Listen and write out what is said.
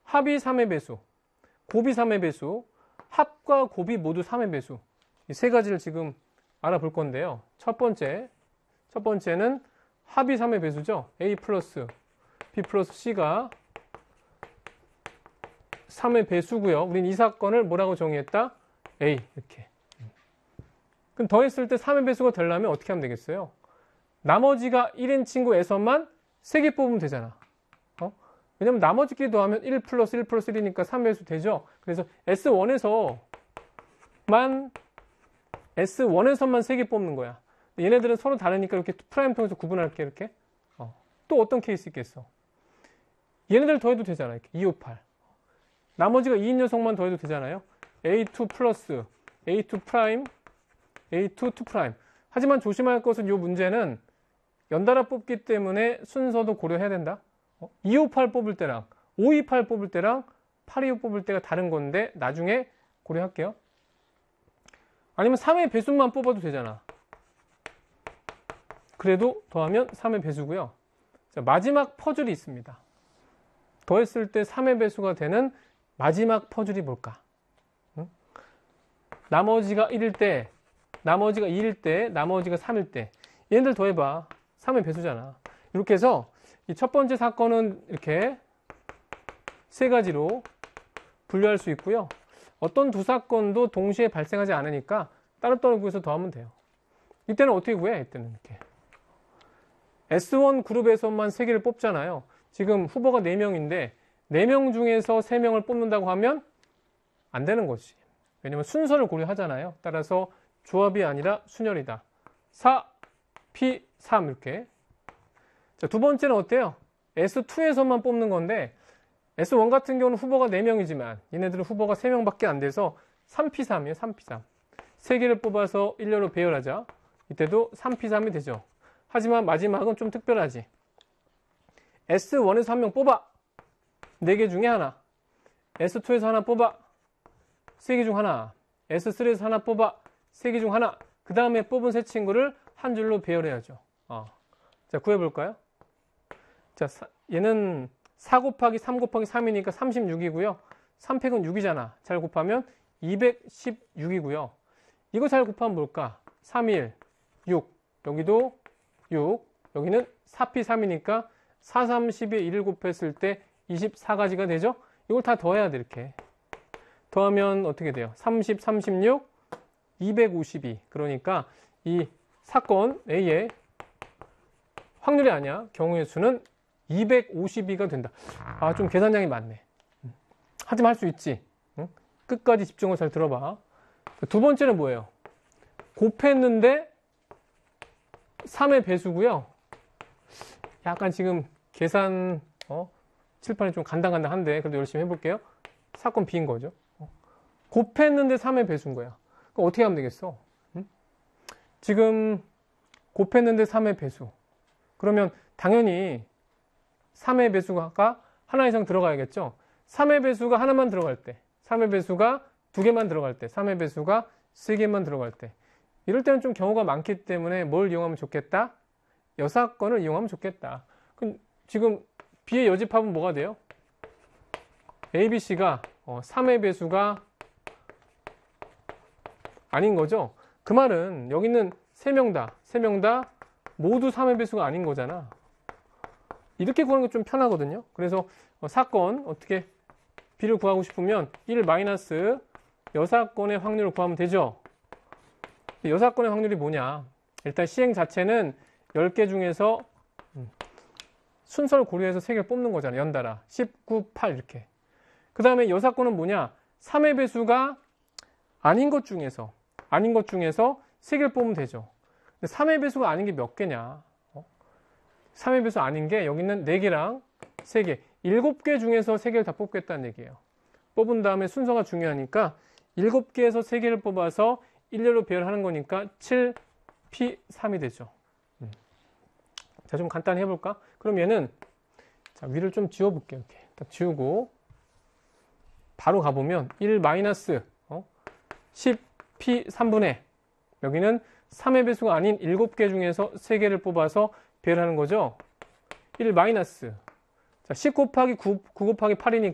합이 3의 배수, 곱이 3의 배수, 합과 곱이 모두 3의 배수. 이 세 가지를 지금 알아볼 건데요. 첫 번째는 합이 3의 배수죠. A 플러스 B 플러스 C가 3의 배수고요. 우린 이 사건을 뭐라고 정의했다? A 이렇게. 그럼 더했을 때 3의 배수가 되려면 어떻게 하면 되겠어요? 나머지가 1인 친구에서만 3개 뽑으면 되잖아. 왜냐면 나머지끼리 더하면 1 플러스 1 플러스 1이니까 3의 배수 되죠. 그래서 S1에서만 3개 뽑는 거야. 얘네들은 서로 다르니까 이렇게 프라임 통해서 구분할게, 이렇게. 또 어떤 케이스 있겠어? 얘네들 더해도 되잖아. 이렇게 2, 5, 8. 나머지가 2인 녀석만 더해도 되잖아요. A2 플러스 A2 프라임 A2 2 프라임. 하지만 조심할 것은 이 문제는 연달아 뽑기 때문에 순서도 고려해야 된다. 258 뽑을 때랑 528 뽑을 때랑 825 뽑을 때가 다른 건데 나중에 고려할게요. 아니면 3의 배수만 뽑아도 되잖아. 그래도 더하면 3의 배수고요. 자, 마지막 퍼즐이 있습니다. 더했을 때 3의 배수가 되는 마지막 퍼즐이 뭘까? 나머지가 1일 때, 나머지가 2일 때, 나머지가 3일 때. 얘네들 더해봐. 3의 배수잖아. 이렇게 해서 이 첫 번째 사건은 이렇게 세 가지로 분류할 수 있고요. 어떤 두 사건도 동시에 발생하지 않으니까 따로따로 구해서 더하면 돼요. 이때는 어떻게 구해? 이때는 이렇게. S1 그룹에서만 3개를 뽑잖아요. 지금 후보가 4명인데 4명 중에서 3명을 뽑는다고 하면 안 되는 거지. 왜냐면 순서를 고려하잖아요. 따라서 조합이 아니라 순열이다. 4, P, 3 이렇게. 자, 두 번째는 어때요? S2에서만 뽑는 건데 S1 같은 경우는 후보가 4명이지만 얘네들은 후보가 3명밖에 안 돼서 3P3이에요. 3P3. 3개를 뽑아서 일렬로 배열하자. 이때도 3P3이 되죠. 하지만 마지막은 좀 특별하지. S1에서 한 명 뽑아. 4개 중에 하나. S2에서 하나 뽑아. 3개 중 하나. S3에서 하나 뽑아. 3개 중 하나. 그 다음에 뽑은 세 친구를 한 줄로 배열해야죠. 자, 구해볼까요? 자, 얘는 4 곱하기 3 곱하기 3이니까 36이고요. 3팩은 6이잖아. 잘 곱하면 216이고요. 이거 잘 곱하면 뭘까? 3, 1, 6. 여기도 6. 여기는 4P3이니까 4, 3, 12에 1을 곱했을 때 24가지가 되죠? 이걸 다 더해야 돼, 이렇게. 더하면 어떻게 돼요? 30, 36, 252. 그러니까 이 사건 A의 확률이 아니야. 경우의 수는 252가 된다. 좀 계산량이 많네. 하지만 할 수 있지. 응? 끝까지 집중을 잘 들어봐. 두 번째는 뭐예요? 곱했는데 3의 배수고요. 약간 지금 계산 칠판이 좀 간당간당한데 그래도 열심히 해볼게요. 사건 B인 거죠. 곱했는데 3의 배수인 거야. 그럼 어떻게 하면 되겠어? 응? 지금 곱했는데 3의 배수. 그러면 당연히 3의 배수가 하나 이상 들어가야겠죠. 3의 배수가 하나만 들어갈 때, 3의 배수가 2개만 들어갈 때, 3의 배수가 3개만 들어갈 때, 이럴 때는 좀 경우가 많기 때문에 뭘 이용하면 좋겠다? 여사건을 이용하면 좋겠다. 그럼 지금 B의 여집합은 뭐가 돼요? A, B, C가 3의 배수가 아닌 거죠. 그 말은 여기는 3명 다 모두 3의 배수가 아닌 거잖아. 이렇게 구하는 게 좀 편하거든요. 그래서 사건 어떻게 B를 구하고 싶으면 1 마이너스 여사건의 확률을 구하면 되죠. 여사건의 확률이 뭐냐? 일단 시행 자체는 10개 중에서 순서를 고려해서 3개를 뽑는 거잖아. 연달아 19, 8 이렇게. 그 다음에 여사건은 뭐냐? 3의 배수가 아닌 것 중에서 3개를 뽑으면 되죠. 근데 3의 배수가 아닌 게 몇 개냐? 3의 배수 아닌 게 여기는 4개랑 3개, 7개 중에서 3개를 다 뽑겠다는 얘기예요. 뽑은 다음에 순서가 중요하니까 7개에서 3개를 뽑아서 일렬로 배열하는 거니까 7P3이 되죠. 자, 좀 간단히 해볼까? 그럼 얘는 자, 위를 좀 지워볼게요. 이렇게 딱 지우고 바로 가보면 1 마이너스 10P3분의 여기는 3의 배수가 아닌 7개 중에서 3개를 뽑아서 배열하는 거죠. 1 마이너스 자, 10 곱하기 9 곱하기 8이니까